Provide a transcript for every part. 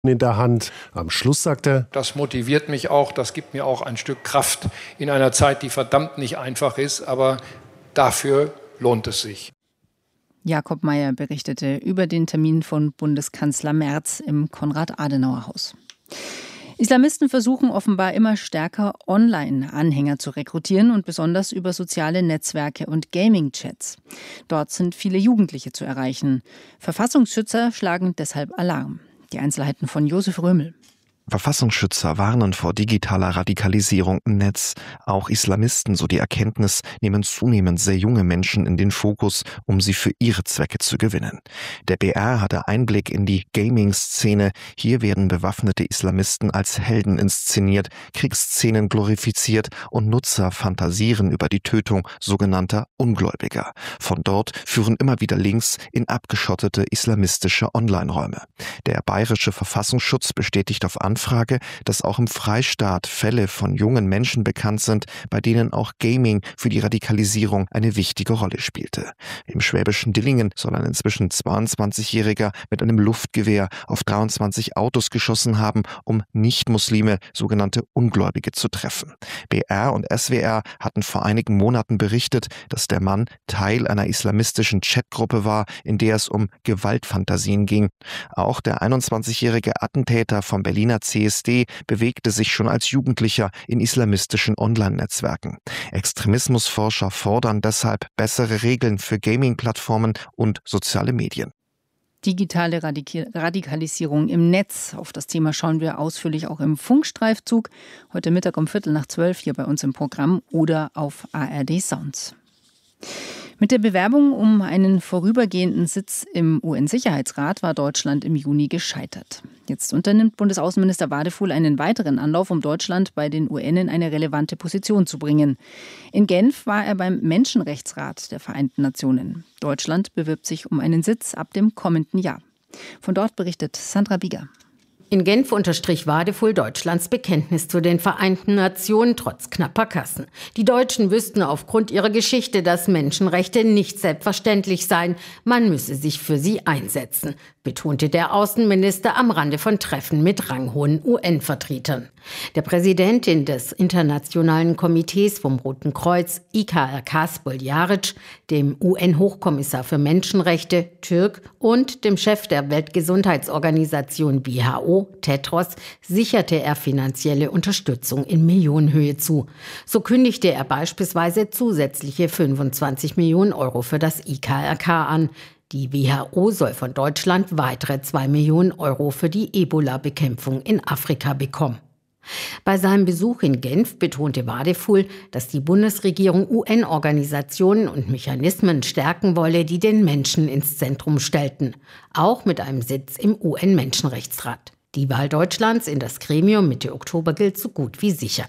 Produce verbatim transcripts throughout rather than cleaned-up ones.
in der Hand. Am Schluss sagt er: Das motiviert mich auch, das gibt mir auch ein Stück Kraft in einer Zeit, die verdammt nicht einfach ist, aber dafür lohnt es sich. Jakob Mayer berichtete über den Termin von Bundeskanzler Merz im Konrad-Adenauer-Haus. Islamisten versuchen offenbar immer stärker Online-Anhänger zu rekrutieren und besonders über soziale Netzwerke und Gaming-Chats. Dort sind viele Jugendliche zu erreichen. Verfassungsschützer schlagen deshalb Alarm. Die Einzelheiten von Josef Römel. Verfassungsschützer warnen vor digitaler Radikalisierung im Netz. Auch Islamisten, so die Erkenntnis, nehmen zunehmend sehr junge Menschen in den Fokus, um sie für ihre Zwecke zu gewinnen. Der B R hatte Einblick in die Gaming-Szene. Hier werden bewaffnete Islamisten als Helden inszeniert, Kriegsszenen glorifiziert und Nutzer fantasieren über die Tötung sogenannter Ungläubiger. Von dort führen immer wieder Links in abgeschottete islamistische Online-Räume. Der bayerische Verfassungsschutz bestätigt auf Anfrage, dass auch im Freistaat Fälle von jungen Menschen bekannt sind, bei denen auch Gaming für die Radikalisierung eine wichtige Rolle spielte. Im schwäbischen Dillingen soll ein inzwischen zweiundzwanzigjähriger mit einem Luftgewehr auf dreiundzwanzig Autos geschossen haben, um Nicht-Muslime, sogenannte Ungläubige, zu treffen. B R und S W R hatten vor einigen Monaten berichtet, dass der Mann Teil einer islamistischen Chatgruppe war, in der es um Gewaltfantasien ging. Auch der einundzwanzigjährige Attentäter vom Berliner C S D bewegte sich schon als Jugendlicher in islamistischen Online-Netzwerken. Extremismusforscher fordern deshalb bessere Regeln für Gaming-Plattformen und soziale Medien. Digitale Radik- Radikalisierung im Netz. Auf das Thema schauen wir ausführlich auch im Funkstreifzug. Heute Mittag um Viertel nach zwölf hier bei uns im Programm oder auf A R D Sounds. Mit der Bewerbung um einen vorübergehenden Sitz im U N-Sicherheitsrat war Deutschland im Juni gescheitert. Jetzt unternimmt Bundesaußenminister Wadefuhl einen weiteren Anlauf, um Deutschland bei den U N in eine relevante Position zu bringen. In Genf war er beim Menschenrechtsrat der Vereinten Nationen. Deutschland bewirbt sich um einen Sitz ab dem kommenden Jahr. Von dort berichtet Sandra Bieger. In Genf unterstrich Wadefuhl Deutschlands Bekenntnis zu den Vereinten Nationen trotz knapper Kassen. Die Deutschen wüssten aufgrund ihrer Geschichte, dass Menschenrechte nicht selbstverständlich seien. Man müsse sich für sie einsetzen, betonte der Außenminister am Rande von Treffen mit ranghohen U N-Vertretern. Der Präsidentin des Internationalen Komitees vom Roten Kreuz, I K R K Spoljaric, dem U N-Hochkommissar für Menschenrechte, Türk, und dem Chef der Weltgesundheitsorganisation W H O, Tedros, sicherte er finanzielle Unterstützung in Millionenhöhe zu. So kündigte er beispielsweise zusätzliche fünfundzwanzig Millionen Euro für das I K R K an. Die W H O soll von Deutschland weitere zwei Millionen Euro für die Ebola-Bekämpfung in Afrika bekommen. Bei seinem Besuch in Genf betonte Wadefuhl, dass die Bundesregierung U N-Organisationen und Mechanismen stärken wolle, die den Menschen ins Zentrum stellten, auch mit einem Sitz im U N-Menschenrechtsrat. Die Wahl Deutschlands in das Gremium Mitte Oktober gilt so gut wie sicher.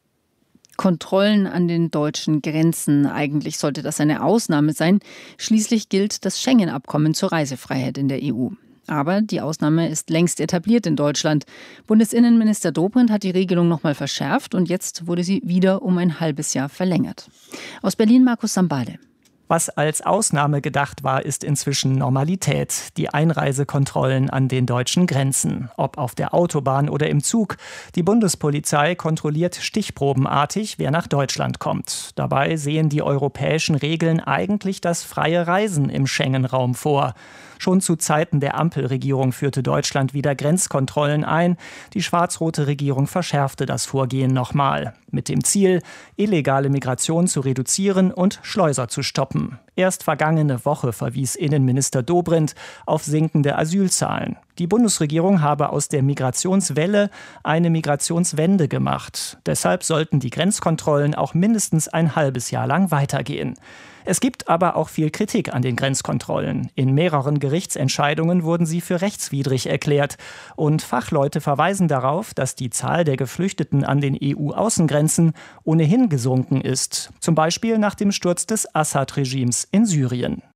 Kontrollen an den deutschen Grenzen. Eigentlich sollte das eine Ausnahme sein. Schließlich gilt das Schengen-Abkommen zur Reisefreiheit in der E U. Aber die Ausnahme ist längst etabliert in Deutschland. Bundesinnenminister Dobrindt hat die Regelung noch mal verschärft und jetzt wurde sie wieder um ein halbes Jahr verlängert. Aus Berlin Markus Sambade. Was als Ausnahme gedacht war, ist inzwischen Normalität. Die Einreisekontrollen an den deutschen Grenzen. Ob auf der Autobahn oder im Zug. Die Bundespolizei kontrolliert stichprobenartig, wer nach Deutschland kommt. Dabei sehen die europäischen Regeln eigentlich das freie Reisen im Schengen-Raum vor. Schon zu Zeiten der Ampelregierung führte Deutschland wieder Grenzkontrollen ein. Die schwarz-rote Regierung verschärfte das Vorgehen nochmal. Mit dem Ziel, illegale Migration zu reduzieren und Schleuser zu stoppen. Erst vergangene Woche verwies Innenminister Dobrindt auf sinkende Asylzahlen. Die Bundesregierung habe aus der Migrationswelle eine Migrationswende gemacht. Deshalb sollten die Grenzkontrollen auch mindestens ein halbes Jahr lang weitergehen. Es gibt aber auch viel Kritik an den Grenzkontrollen. In mehreren Gerichtsentscheidungen wurden sie für rechtswidrig erklärt. Und Fachleute verweisen darauf, dass die Zahl der Geflüchteten an den E U-Außengrenzen ohnehin gesunken ist. Zum Beispiel nach dem Sturz des Assad-Regimes in Syrien.